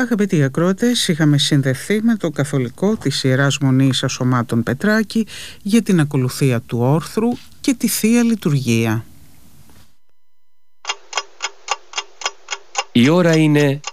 Αγαπητοί ακροατές, είχαμε συνδεθεί με το καθολικό της Ιεράς Μονής Ασωμάτων Πετράκη για την ακολουθία του όρθρου και τη Θεία Λειτουργία. Η ώρα είναι